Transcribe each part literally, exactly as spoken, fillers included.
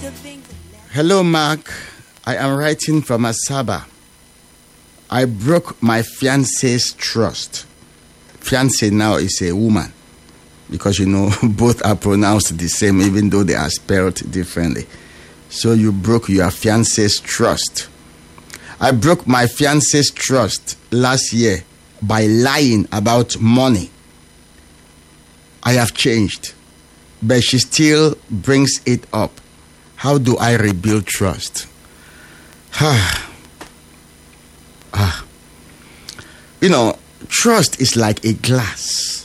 Hello, Mark. I am writing from Asaba. I broke my fiance's trust. Fiance now is a woman because, you know, both are pronounced the same even though they are spelled differently. So you broke your fiance's trust. I broke my fiance's trust last year by lying about money. I have changed, but she still brings it up. How do I rebuild trust? Ah. ah. You know, trust is like a glass.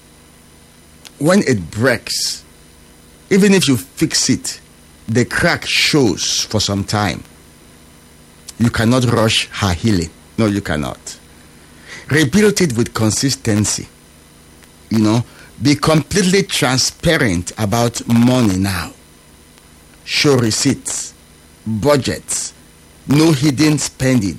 When it breaks, even if you fix it, the crack shows for some time. You cannot rush her healing. No, you cannot. Rebuild it with consistency. You know, be completely transparent about money now. Show receipts, budgets, no hidden spending.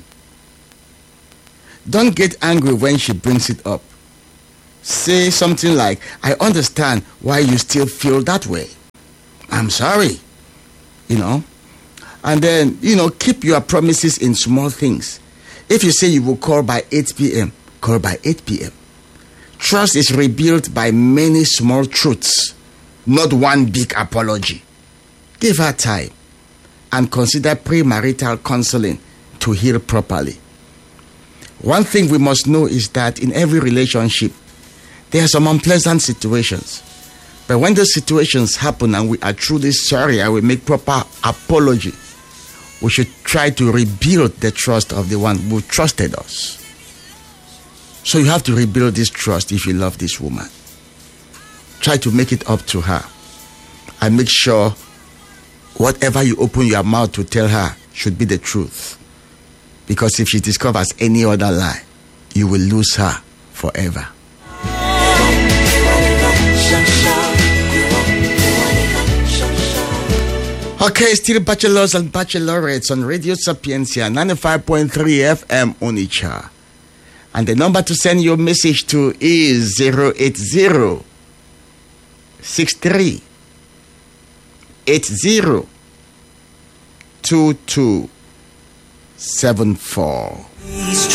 Don't get angry when she brings it up. Say something like, I understand why you still feel that way. I'm sorry. You know. And then, you know, keep your promises in small things. If you say you will call by eight p.m., call by eight p.m. Trust is rebuilt by many small truths, not one big apology. Give her time and consider premarital counseling to heal properly. One thing we must know is that in every relationship, there are some unpleasant situations. But when those situations happen and we are truly sorry and we make proper apology, we should try to rebuild the trust of the one who trusted us. So you have to rebuild this trust if you love this woman. Try to make it up to her. And make sure whatever you open your mouth to tell her should be the truth. Because if she discovers any other lie, you will lose her forever. Okay, still bachelors and bachelorettes on Radio Sapiencia ninety-five point three F M Onitsha. And the number to send your message to is zero eight zero six three eight zero two two seven four.